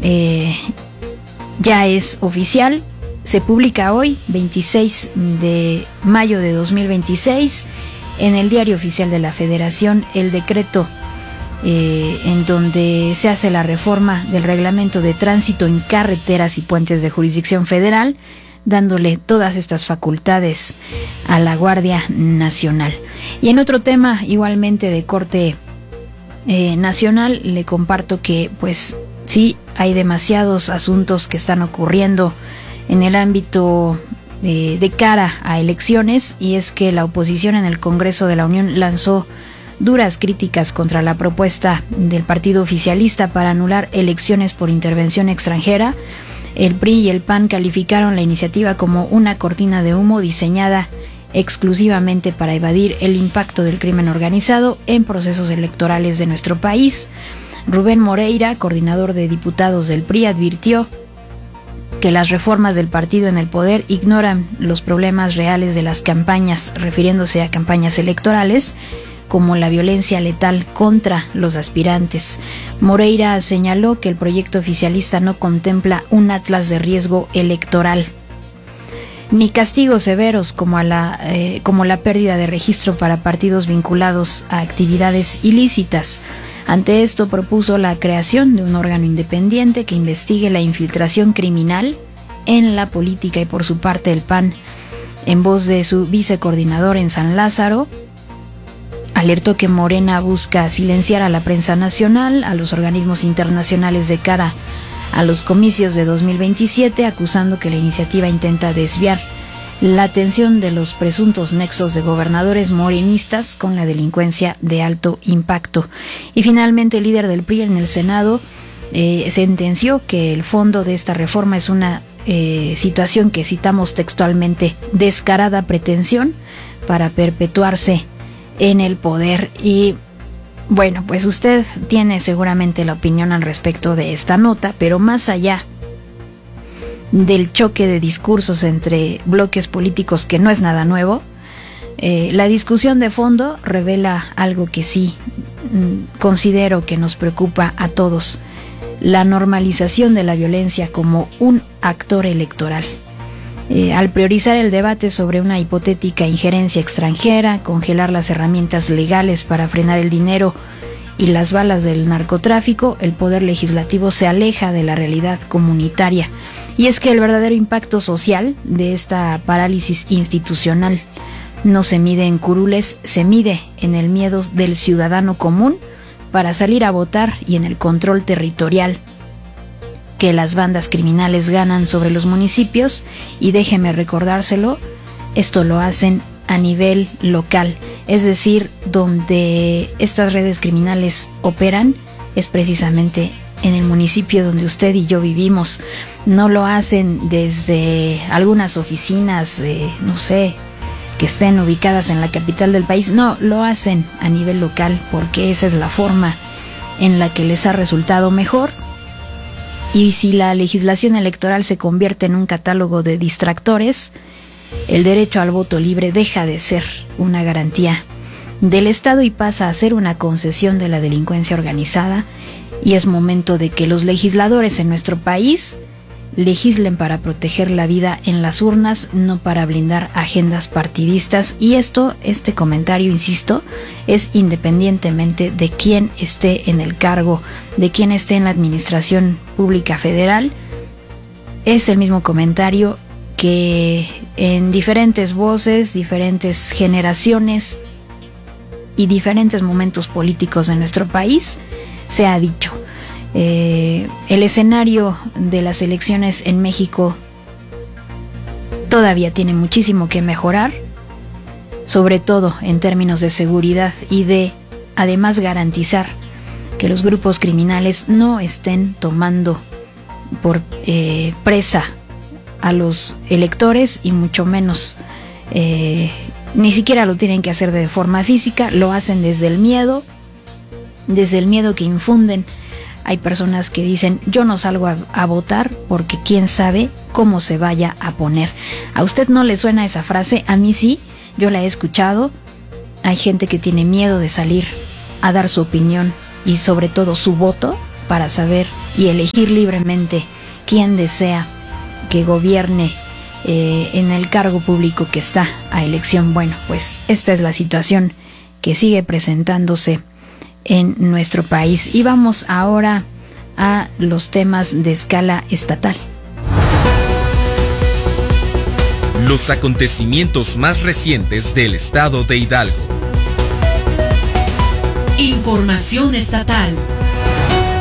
ya es oficial. Se publica hoy, 26 de mayo de 2026, en el Diario Oficial de la Federación, el decreto en donde se hace la reforma del reglamento de tránsito en carreteras y puentes de jurisdicción federal, dándole todas estas facultades a la Guardia Nacional. Y en otro tema, igualmente de corte nacional, le comparto que pues sí, hay demasiados asuntos que están ocurriendo en el ámbito de cara a elecciones, y es que la oposición en el Congreso de la Unión lanzó duras críticas contra la propuesta del partido oficialista para anular elecciones por intervención extranjera. El PRI y el PAN calificaron la iniciativa como una cortina de humo diseñada exclusivamente para evadir el impacto del crimen organizado en procesos electorales de nuestro país. Rubén Moreira, coordinador de diputados del PRI, advirtió que las reformas del partido en el poder ignoran los problemas reales de las campañas, refiriéndose a campañas electorales, como la violencia letal contra los aspirantes. Moreira señaló que el proyecto oficialista no contempla un atlas de riesgo electoral, ni castigos severos como la pérdida de registro para partidos vinculados a actividades ilícitas. Ante esto, propuso la creación de un órgano independiente que investigue la infiltración criminal en la política. Y por su parte, el PAN, en voz de su vicecoordinador en San Lázaro, alertó que Morena busca silenciar a la prensa nacional, a los organismos internacionales de cara a los comicios de 2027, acusando que la iniciativa intenta desviar la atención de los presuntos nexos de gobernadores morenistas con la delincuencia de alto impacto. Y finalmente, el líder del PRI en el Senado sentenció que el fondo de esta reforma es una situación que citamos textualmente, descarada pretensión para perpetuarse en el poder. Y bueno, pues usted tiene seguramente la opinión al respecto de esta nota, pero más allá del choque de discursos entre bloques políticos, que no es nada nuevo, la discusión de fondo revela algo que sí considero que nos preocupa a todos: la normalización de la violencia como un actor electoral. Al priorizar el debate sobre una hipotética injerencia extranjera, congelar las herramientas legales para frenar el dinero y las balas del narcotráfico, el poder legislativo se aleja de la realidad comunitaria. Y es que el verdadero impacto social de esta parálisis institucional no se mide en curules, se mide en el miedo del ciudadano común para salir a votar y en el control territorial que las bandas criminales ganan sobre los municipios. Y déjeme recordárselo, esto lo hacen a nivel local, es decir, donde estas redes criminales operan es precisamente en el municipio donde usted y yo vivimos. No lo hacen desde algunas oficinas, no sé, que estén ubicadas en la capital del país. No, lo hacen a nivel local, porque esa es la forma en la que les ha resultado mejor. Y si la legislación electoral se convierte en un catálogo de distractores, el derecho al voto libre deja de ser una garantía del Estado y pasa a ser una concesión de la delincuencia organizada. Y es momento de que los legisladores en nuestro país legislen para proteger la vida en las urnas, no para blindar agendas partidistas. Y este comentario, insisto, es independientemente de quién esté en el cargo, de quién esté en la administración pública federal. Es el mismo comentario que en diferentes voces, diferentes generaciones y diferentes momentos políticos de nuestro país se ha dicho. El escenario de las elecciones en México todavía tiene muchísimo que mejorar, sobre todo en términos de seguridad y de, además, garantizar que los grupos criminales no estén tomando por presa a los electores, y mucho menos, ni siquiera lo tienen que hacer de forma física, lo hacen desde el miedo que infunden. Hay personas que dicen: yo no salgo a votar porque quién sabe cómo se vaya a poner. ¿A usted no le suena esa frase? A mí sí, yo la he escuchado. Hay gente que tiene miedo de salir a dar su opinión y sobre todo su voto para saber y elegir libremente quién desea que gobierne en el cargo público que está a elección. Bueno, pues esta es la situación que sigue presentándose en nuestro país. Y vamos ahora a los temas de escala estatal. Los acontecimientos más recientes del estado de Hidalgo. Información estatal.